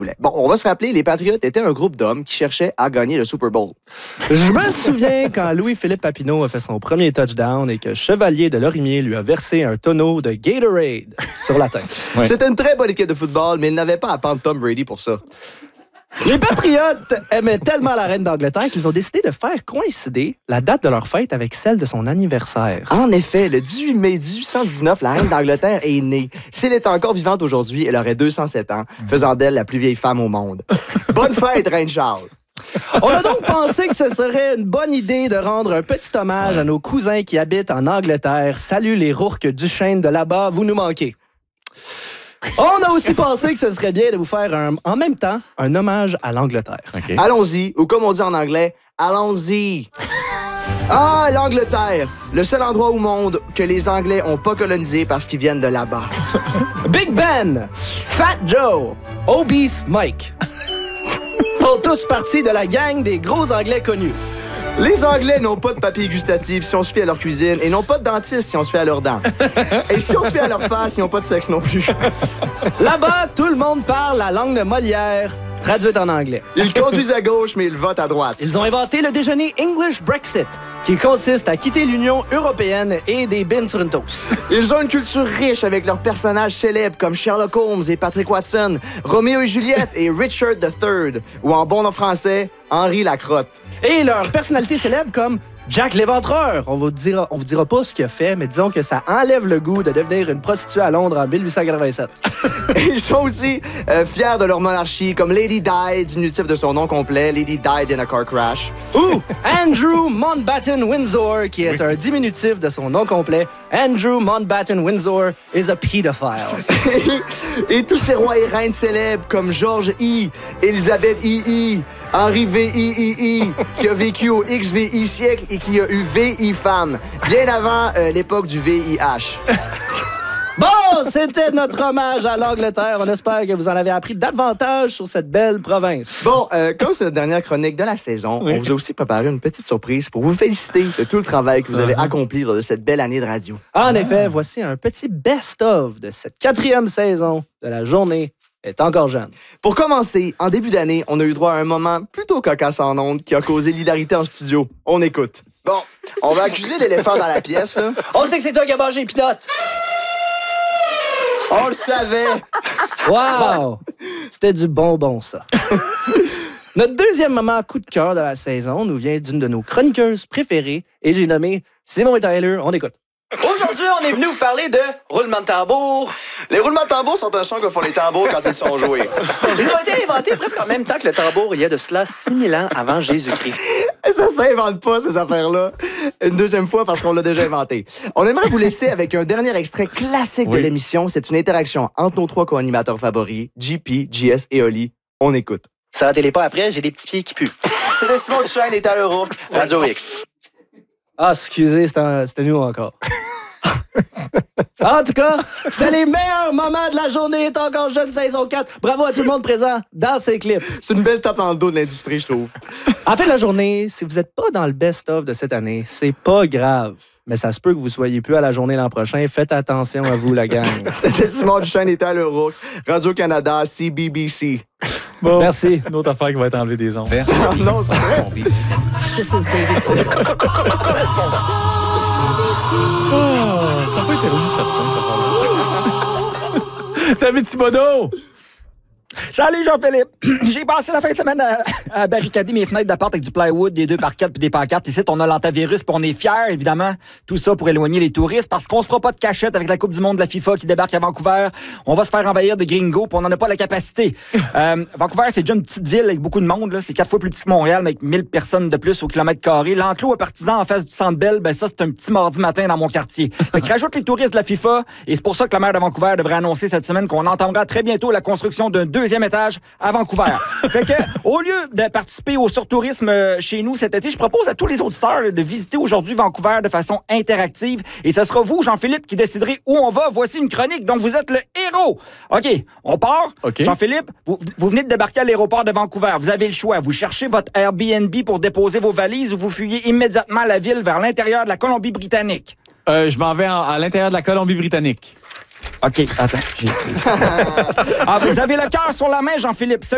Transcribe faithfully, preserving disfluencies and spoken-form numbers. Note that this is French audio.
Bon, on va se rappeler, les Patriots étaient un groupe d'hommes qui cherchaient à gagner le Super Bowl. Je me souviens quand Louis-Philippe Papineau a fait son premier touchdown et que Chevalier de Lorimier lui a versé un tonneau de Gatorade sur la tête. Ouais. C'était une très bonne équipe de football, mais ils n'avaient pas à prendre Tom Brady pour ça. Les Patriotes aimaient tellement la reine d'Angleterre qu'ils ont décidé de faire coïncider la date de leur fête avec celle de son anniversaire. En effet, le dix-huit mai dix-huit cent dix-neuf, la reine d'Angleterre est née. Si elle était encore vivante aujourd'hui, elle aurait deux cent sept ans, faisant d'elle la plus vieille femme au monde. Bonne fête, Reine Charles! On a donc pensé que ce serait une bonne idée de rendre un petit hommage à nos cousins qui habitent en Angleterre. Salut les Rourke Duchesne de là-bas, vous nous manquez. On a aussi pensé que ce serait bien de vous faire un, en même temps un hommage à l'Angleterre. Okay. Allons-y, ou comme on dit en anglais, allons-y. Ah, l'Angleterre, le seul endroit au monde que les Anglais ont pas colonisé parce qu'ils viennent de là-bas. Big Ben, Fat Joe, Obese Mike font tous partie de la gang des gros Anglais connus. Les Anglais n'ont pas de papier gustatif si on se fie à leur cuisine et n'ont pas de dentiste si on se fie à leurs dents. Et si on se fie à leur face, ils n'ont pas de sexe non plus. Là-bas, tout le monde parle la langue de Molière, traduite en anglais. Ils conduisent à gauche, mais ils votent à droite. Ils ont inventé le déjeuner English Brexit, qui consiste à quitter l'Union européenne et des bines sur une toast. Ils ont une culture riche avec leurs personnages célèbres comme Sherlock Holmes et Patrick Watson, Roméo et Juliette et Richard the Third, ou en bon français, Henri Lacrotte. Et leurs personnalités célèbres comme Jack l'Éventreur. On vous dira, on vous dira pas ce qu'il a fait, mais disons que ça enlève le goût de devenir une prostituée à Londres en mille huit cent quatre-vingt-sept. Ils sont aussi euh, fiers de leur monarchie, comme Lady Di, diminutif de son nom complet, Lady Died in a car crash. Ou Andrew Mountbatten Windsor, qui est un diminutif de son nom complet. Andrew Mountbatten Windsor is a pedophile. et, et tous ces rois et reines célèbres comme George I, Elisabeth I I, Henri V I I I, qui a vécu au X V I siècle et qui a eu V I femme, bien avant euh, l'époque du V I H. Bon, c'était notre hommage à l'Angleterre. On espère que vous en avez appris davantage sur cette belle province. Bon, euh, comme c'est la dernière chronique de la saison, oui. on vous a aussi préparé une petite surprise pour vous féliciter de tout le travail que vous avez uh-huh. accompli de cette belle année de radio. En ah. effet, voici un petit best-of de cette quatrième saison de La Journée est encore jeune. Pour commencer, en début d'année, on a eu droit à un moment plutôt cocasse en ondes qui a causé l'hilarité en studio. On écoute. Bon, on va accuser l'éléphant dans la pièce. Là. On sait que c'est toi qui as mangé Pinotte. On le savait. Wow! C'était du bonbon, ça. Notre deuxième moment coup de cœur de la saison nous vient d'une de nos chroniqueuses préférées et j'ai nommé Simon et Tyler. On écoute. Aujourd'hui, on est venu vous parler de roulement de tambour. Les roulements de tambour sont un son que font les tambours quand ils sont joués. Ils ont été inventés presque en même temps que le tambour, il y a de cela six mille ans avant Jésus-Christ. Ça s'invente pas, ces affaires-là. Une deuxième fois parce qu'on l'a déjà inventé. On aimerait vous laisser avec un dernier extrait classique oui. de l'émission. C'est une interaction entre nos trois co-animateurs favoris, J P, J S et Oli. On écoute. Ça la télé pas après, j'ai des petits pieds qui puent. C'était Simon Duchesne et Tyler Rourke, Radio X. Ah, excusez, c'était, c'était nous encore. En tout cas, c'était les meilleurs moments de La Journée est encore jeune saison quatre. Bravo à tout le monde présent dans ces clips. C'est une belle tape dans le dos de l'industrie, je trouve. En fait, La Journée, si vous n'êtes pas dans le best-of de cette année, c'est pas grave. Mais ça se peut que vous soyez plus à La Journée l'an prochain. Faites attention à vous, la gang. C'était Simon Duchesne et Tyler Rourke, Radio-Canada, C B B C. Bon, merci. Une autre affaire qui va être enlevée des ondes. Oh, non, c'est vrai. This is David T. Oh, ça n'a pas été relu, certain, cette affaire-là. David Thibodeau! Salut Jean-Philippe! J'ai passé la fin de semaine à, à barricader mes fenêtres d'appart avec du plywood, des deux par quatre puis des pancartes. Ici, on a l'antivirus puis on est fiers, évidemment. Tout ça pour éloigner les touristes parce qu'on se fera pas de cachette avec la Coupe du monde de la FIFA qui débarque à Vancouver. On va se faire envahir de gringos puis on n'en a pas la capacité. Euh, Vancouver, c'est déjà une petite ville avec beaucoup de monde. Là. C'est quatre fois plus petit que Montréal, mais avec mille personnes de plus au kilomètre carré. L'enclos à partisans en face du Centre Bell, ben ça, c'est un petit mardi matin dans mon quartier. Fait que rajoute les touristes de la FIFA et c'est pour ça que la maire de Vancouver devrait annoncer cette semaine qu'on entendra très bientôt la construction d'un deuxième étage à Vancouver. Fait que, au lieu de participer au surtourisme chez nous cet été, je propose à tous les auditeurs de visiter aujourd'hui Vancouver de façon interactive. Et ce sera vous, Jean-Philippe, qui déciderez où on va. Voici une chronique, donc vous êtes le héros. OK, on part. Okay. Jean-Philippe, vous, vous venez de débarquer à l'aéroport de Vancouver. Vous avez le choix. Vous cherchez votre Airbnb pour déposer vos valises ou vous fuyez immédiatement la ville vers l'intérieur de la Colombie-Britannique. Euh, je m'en vais en, à l'intérieur de la Colombie-Britannique. OK, attends. J'ai... ah, vous avez le cœur sur la main, Jean-Philippe.